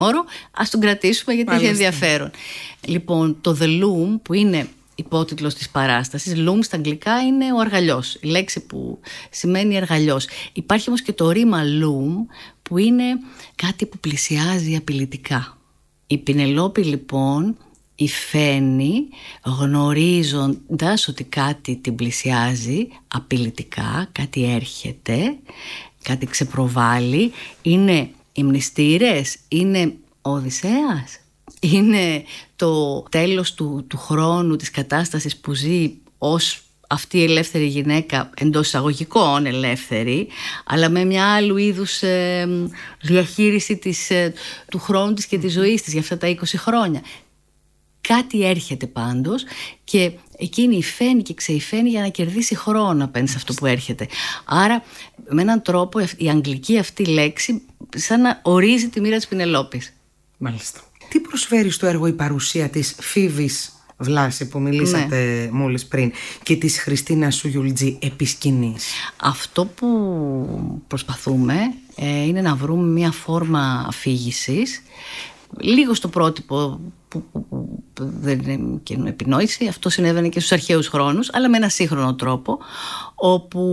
όρο, ας τον κρατήσουμε γιατί έχει ενδιαφέρον. Λοιπόν, το The Loom, που είναι υπότιτλος της παράστασης, Loom στα αγγλικά είναι ο αργαλιός, η λέξη που σημαίνει αργαλιός. Υπάρχει όμως και το ρήμα Loom, που είναι κάτι που πλησιάζει απειλητικά. Η Πηνελόπη λοιπόν υφαίνει γνωρίζοντας ότι κάτι την πλησιάζει απειλητικά, κάτι έρχεται, κάτι ξεπροβάλλει. Είναι οι μνηστήρες, είναι ο Οδυσσέας, είναι το τέλος του χρόνου, της κατάστασης που ζει ως αυτή η ελεύθερη γυναίκα, εντός εισαγωγικών ελεύθερη, αλλά με μια άλλου είδους διαχείριση του χρόνου της και της ζωής της για αυτά τα 20 χρόνια. Κάτι έρχεται πάντως και εκείνη υφαίνει και ξεϊφαίνει για να κερδίσει χρόνο απέναντι σε αυτό που έρχεται. Άρα με έναν τρόπο η αγγλική αυτή λέξη σαν να ορίζει τη μοίρα της Πηνελόπης. Μάλιστα. Τι προσφέρει στο έργο η παρουσία της Φίβης Βλάση που μιλήσατε μόλις πριν και της Χριστίνα Σουγιουλτζή επί σκηνής? Αυτό που προσπαθούμε είναι να βρούμε μια φόρμα αφήγησης λίγο στο πρότυπο που δεν είναι καινούργια επινόηση. Αυτό συνέβαινε και στους αρχαίους χρόνους, αλλά με ένα σύγχρονο τρόπο, όπου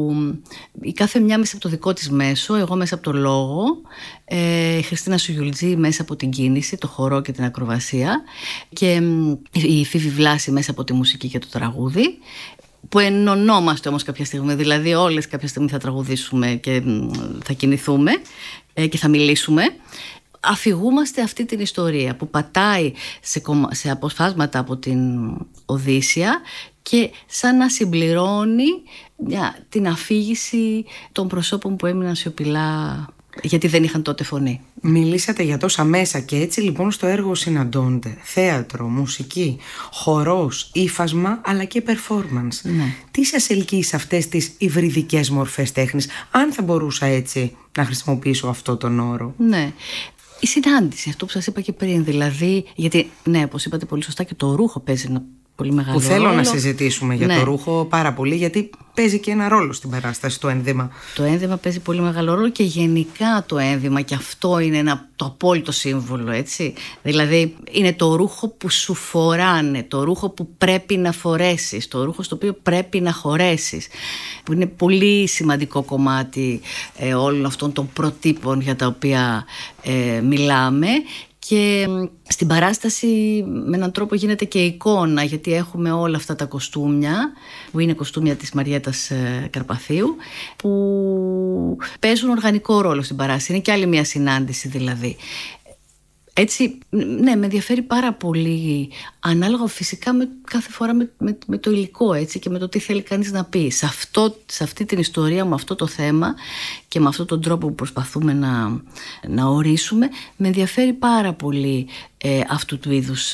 η κάθε μια μέσα από το δικό της μέσο, εγώ μέσα από το λόγο, η Χριστίνα Σουγιουλτζή μέσα από την κίνηση, το χορό και την ακροβασία, και η Φίβη Βλάση μέσα από τη μουσική και το τραγούδι, που ενωνόμαστε όμως κάποια στιγμή, δηλαδή όλες κάποια στιγμή θα τραγουδήσουμε και θα κινηθούμε και θα μιλήσουμε. Αφηγούμαστε αυτή την ιστορία που πατάει σε αποσπάσματα από την Οδύσσεια και σαν να συμπληρώνει την αφήγηση των προσώπων που έμειναν σιωπηλά γιατί δεν είχαν τότε φωνή. Μιλήσατε για τόσα μέσα και έτσι λοιπόν στο έργο συναντώνται θέατρο, μουσική, χορός, ύφασμα αλλά και performance. Ναι. Τι σας ελκύει σε αυτές τις υβριδικές μορφές τέχνης, αν θα μπορούσα έτσι να χρησιμοποιήσω αυτό τον όρο? Ναι. Η συνάντηση, αυτό που σας είπα και πριν, δηλαδή, γιατί, ναι, όπως είπατε πολύ σωστά, και το ρούχο παίζει ένα πολύ μεγάλο ρόλο. Που θέλω να συζητήσουμε για το ρούχο πάρα πολύ, γιατί παίζει και ένα ρόλο στην παράσταση, το ένδυμα. Το ένδυμα παίζει πολύ μεγάλο ρόλο και γενικά το ένδυμα, και αυτό είναι το απόλυτο σύμβολο, έτσι. Δηλαδή, είναι το ρούχο που σου φοράνε, το ρούχο που πρέπει να φορέσεις, το ρούχο στο οποίο πρέπει να χορέσεις, που είναι πολύ σημαντικό κομμάτι όλων αυτών των προτύπων για τα οποία μιλάμε. Και στην παράσταση με έναν τρόπο γίνεται και εικόνα, γιατί έχουμε όλα αυτά τα κοστούμια που είναι κοστούμια της Μαριέτας Καρπαθίου, που παίζουν οργανικό ρόλο στην παράσταση. Είναι και άλλη μια συνάντηση δηλαδή. Έτσι, ναι, με ενδιαφέρει πάρα πολύ, ανάλογα φυσικά με κάθε φορά με το υλικό, έτσι, και με το τι θέλει κανείς να πει. Σε αυτή την ιστορία, με αυτό το θέμα και με αυτόν τον τρόπο που προσπαθούμε να ορίσουμε, με ενδιαφέρει πάρα πολύ αυτού του είδους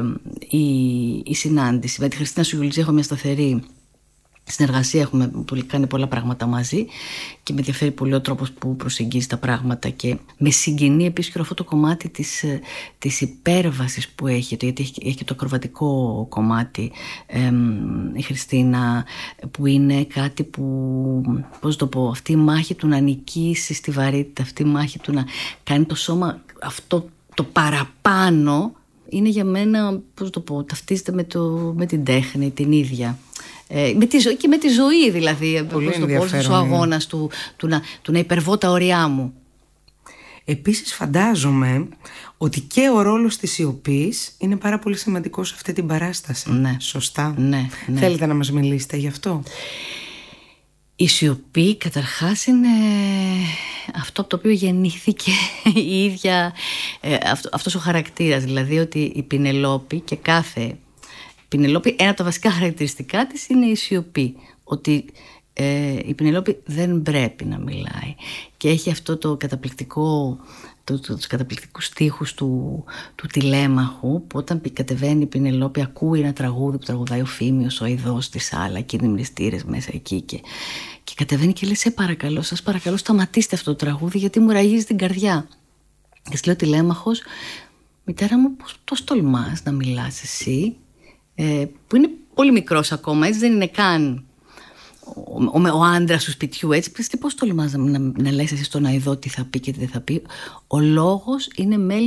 η συνάντηση. Με τη Χριστίνα Σουγιουλτζή έχω μια σταθερή συνεργασία, έχουμε κάνει πολλά πράγματα μαζί και με ενδιαφέρει πολύ ο τρόπος που προσεγγίζει τα πράγματα, και με συγκινεί επίσης και αυτό το κομμάτι της υπέρβασης που έχει, γιατί έχει το ακροβατικό κομμάτι η Χριστίνα, που είναι κάτι που, πώς το πω, αυτή η μάχη του να νικήσει στη βαρύτητα, αυτή η μάχη του να κάνει το σώμα αυτό το παραπάνω, είναι για μένα, πώς το πω, ταυτίζεται με την τέχνη την ίδια. Με τη ζωή, και με τη ζωή δηλαδή, ο αγώνας του να υπερβώ τα ωριά μου. Επίσης φαντάζομαι ότι και ο ρόλος της σιωπής είναι πάρα πολύ σημαντικός σε αυτή την παράσταση. Ναι. Σωστά? Ναι. Θέλετε να μας μιλήσετε γι' αυτό? Η σιωπή καταρχάς είναι αυτό από το οποίο γεννήθηκε η ίδια, αυτός ο χαρακτήρας, δηλαδή ότι η Πηνελόπη και κάθε Πηνελόπη, ένα από τα βασικά χαρακτηριστικά της είναι η σιωπή. Ότι η Πηνελόπη δεν πρέπει να μιλάει. Και έχει αυτό το καταπληκτικό, τους καταπληκτικούς στίχους του Τηλέμαχου, που όταν κατεβαίνει η Πηνελόπη ακούει ένα τραγούδι που τραγουδάει ο Φίμιος, ο Αηδός στη Σάλα, και είναι μνηστήρες μέσα εκεί, και κατεβαίνει και λέει: σας παρακαλώ σταματήστε αυτό το τραγούδι, γιατί μου ραγίζει την καρδιά. Και της λέει ο Τηλέμαχος: μητέρα μου, πώς τολμάς να μιλάς εσύ, που είναι πολύ μικρός ακόμα, έτσι, δεν είναι καν ο άντρας του σπιτιού, έτσι, πώς τολμάς να λες εσύ στον Αηδό τι θα πει και τι δεν θα πει. Ο λόγος είναι μέλημα